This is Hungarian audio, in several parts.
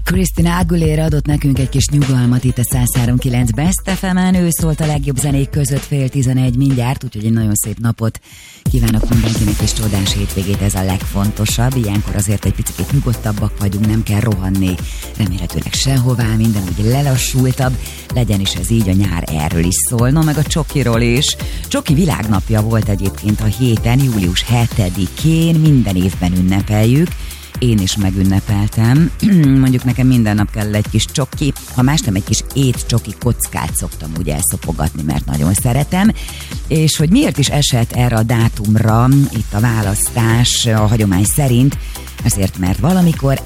Christina Aguilera adott nekünk egy kis nyugalmat itt a 103.9 Best FM-en. Ő szólt a legjobb zenék között 10:11 mindjárt, úgyhogy egy nagyon szép napot kívánok mindenkinek, és csodás hétvégét, ez a legfontosabb. Ilyenkor azért egy picit nyugodtabbak vagyunk, nem kell rohanni remélhetőleg sehová, minden úgy lelassultabb, legyen is ez így, a nyár erről is szól, no meg a csokiról is. Csoki világnapja volt egyébként a héten, július 7-én, minden évben ünnepeljük. Én is megünnepeltem, mondjuk nekem minden nap kell egy kis csoki, ha más nem, egy kis étcsoki kockát szoktam úgy elszopogatni, mert nagyon szeretem, és hogy miért is esett erre a dátumra itt a választás a hagyomány szerint, azért, mert valamikor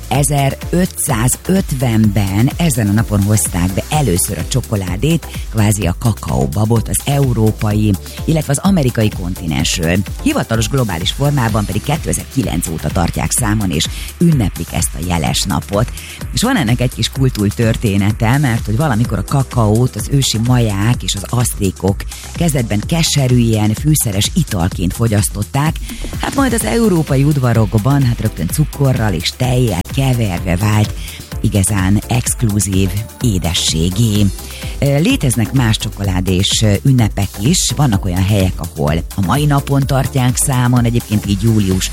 1550-ben ezen a napon hozták be először a csokoládét, kvázi a kakaóbabot az európai, illetve az amerikai kontinensről. Hivatalos globális formában pedig 2009 óta tartják számon, és ünneplik ezt a jeles napot. És van ennek egy kis kultúrtörténete, mert hogy valamikor a kakaót az ősi maják és az aztékok kezdetben keserű, ilyen fűszeres italként fogyasztották, hát majd az európai udvarokban hát rögtön cukorral és tejjel keverve vált igazán exkluzív édességé. Léteznek más csokoládés ünnepek is, vannak olyan helyek, ahol a mai napon tartják számon, egyébként így július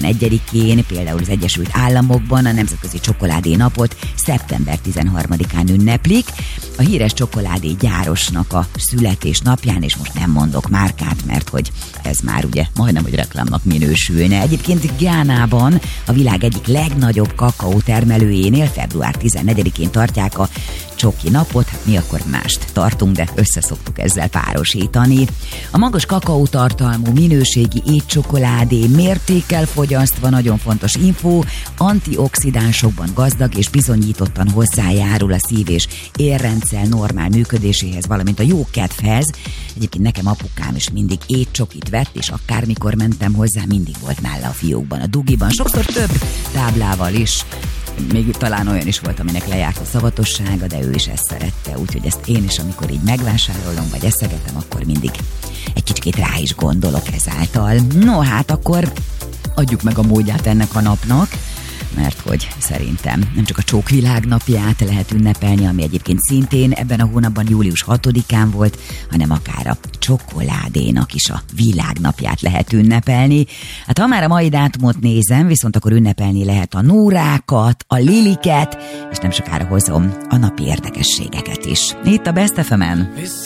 11-én, például az Egyesült Államokban a Nemzetközi Csokoládé napot szeptember 13-án ünneplik, a híres csokoládé gyárosnak a születésnapján, és most nem mondok márkát, mert hogy ez már ugye majdnem, hogy reklámnak minősülne. Egyébként Gánában, a világ egyik legnagyobb kakaó termelőjénél február 14-én tartják a csoki napot, hát mi akkor mást tartunk, de összeszoktuk ezzel párosítani. A magas kakaótartalmú minőségi étcsokoládé mértékkel fogyasztva, nagyon fontos info, antioxidánsokban gazdag és bizonyítottan hozzájárul a szív- és érrendszer normál működéséhez, valamint a jó kedvhez. Egyébként nekem apukám is mindig étcsokit vett, és akármikor mentem hozzá, mindig volt nála a fiókban, a dugiban, sokszor több táblával is. Még talán olyan is volt, aminek lejárt a szavatossága, de ő is ezt szerette, úgyhogy ezt én is, amikor így megvásárolom, vagy eszegetem, akkor mindig egy kicsit rá is gondolok ezáltal. No, hát akkor adjuk meg a módját ennek a napnak, mert hogy szerintem nem csak a csók világnapját lehet ünnepelni, ami egyébként szintén ebben a hónapban július 6-án volt, hanem akár a csokoládénak is a világnapját lehet ünnepelni. Hát ha már a mai dátumot nézem, viszont akkor ünnepelni lehet a Nórákat, a Liliket, és nem sokára hozom a napi érdekességeket is. Itt a Best FM-en.